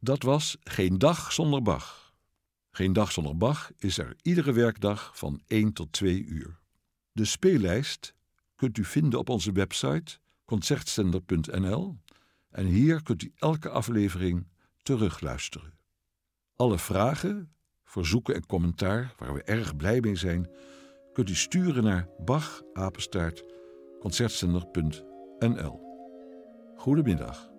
Dat was Geen Dag Zonder Bach. Geen Dag Zonder Bach is er iedere werkdag van 1 tot 2 uur. De speellijst kunt u vinden op onze website concertzender.nl en hier kunt u elke aflevering terugluisteren. Alle vragen, verzoeken en commentaar, waar we erg blij mee zijn, kunt u sturen naar bach@concertzender.nl. Goedemiddag.